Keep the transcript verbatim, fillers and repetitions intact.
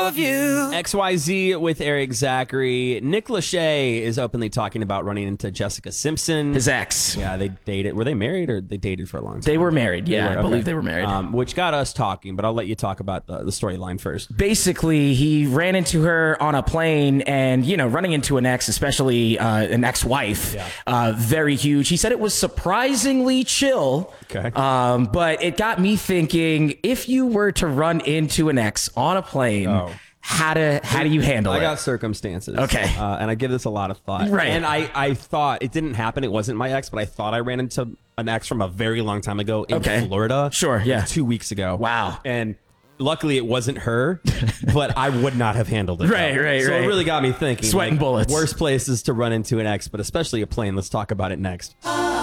of you. X Y Z with Eric Zachary. Nick Lachey is openly talking about running into Jessica Simpson. His ex. Yeah, they dated. Were they married or they dated for a long time? They were married, yeah. They were, I believe okay. they were married. Um, which got us talking, but I'll let you talk about the, the storyline first. Basically, he ran into her on a plane and, you know, running into an ex, especially uh, an ex-wife, Yeah. uh, very huge. He said it was surprisingly chill. Okay. Um, but it got me thinking, if you were to run into an ex on a plane, Oh. how to how do you handle I it? got circumstances. Okay. Uh, and I give this a lot of thought. Right. And I, I thought, it didn't happen, it wasn't my ex, but I thought I ran into an ex from a very long time ago in Okay. Florida. Sure, yeah. Two weeks ago. Wow. And luckily it wasn't her, but I would not have handled it. Right, though. right, so right. it really got me thinking. Sweating like, bullets. Worst places to run into an ex, but especially a plane. Let's talk about it next.